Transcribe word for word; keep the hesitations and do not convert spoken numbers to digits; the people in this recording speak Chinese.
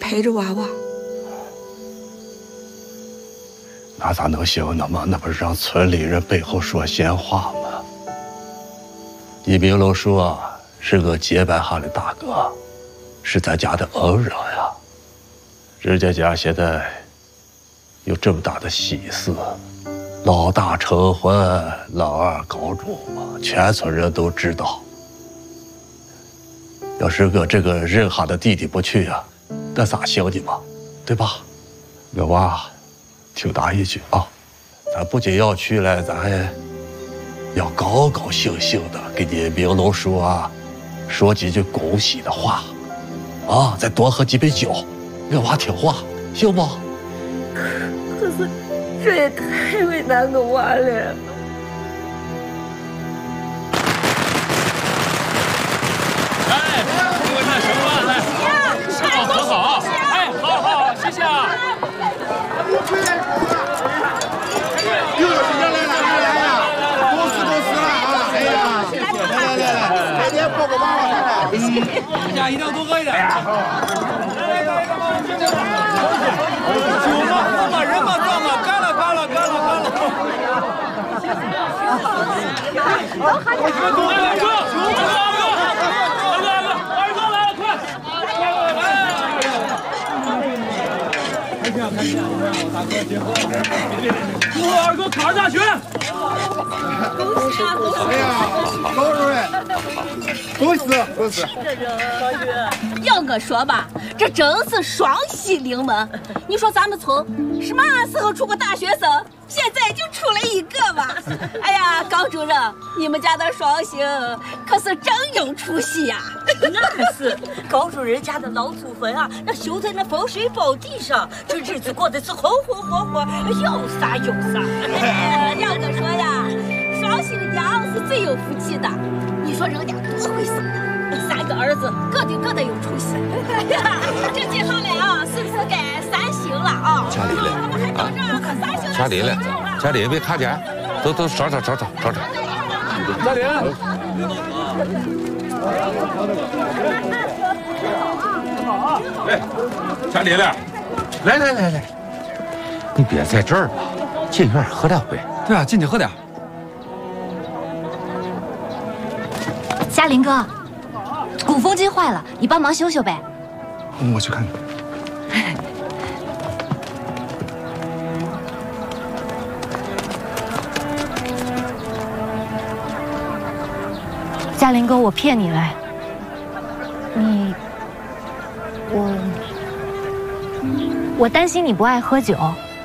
陪着娃娃。 那咋能行呢嘛？那不是让村里人背后说闲话吗？你明楼说啊，是我结拜下的大哥，是咱家的恩人呀。人家家现在有这么大的喜事，老大成婚，老二高中嘛，全村人都知道。要是我这个认哈的弟弟不去呀，那咋行的嘛？对吧？我娃听答一句啊，咱不仅要去了，咱还要高高兴兴的给你明楼叔啊说几句恭喜的话，啊，再多喝几杯酒，我娃听话，行不？ 可是这也太为难我娃了。 哎，各位那什么来，吃好喝好，哎，好好，谢谢啊。 又有时间来了，来来来，多吃多吃了啊！哎呀，谢谢，来来来来，每天抱个娃娃看看， 大家一定要多喝一点。来来来，酒嘛喝嘛，人嘛壮嘛，干了干了干了干了。二哥，二哥，二哥，二哥来了，快！开心啊开心啊！我大哥结婚了，祝我二哥考上大学。 恭喜啊恭喜！ 哎呀，高主任，恭喜恭喜！ 要我说吧，这真是双喜临门。你说咱们村什么时候出个大学生？现在就出了一个吧。哎呀，高主任，你们家的双喜可是真有出息呀！ 那可是高主任家的老祖坟啊，那修在那风水宝地上，这日子过得是红红火火，有啥有啥。 哎，要我说呀，双喜的娘是最有福气的。你说人家多会生的，三个儿子，个顶个的有出息。哎呀，这接下来啊，是不是该三星了啊？ 家里嘞啊，家里嘞，家里别看见，都都找找找找找找。 家里。 哎，家里嘞，来来来来，你别在这儿吧，进院喝两杯。 对啊，进去喝点。 嘉林哥，鼓风机坏了，你帮忙修修呗。 我去看看。 嘉林哥，我骗你嘞，你，我，我担心你不爱喝酒，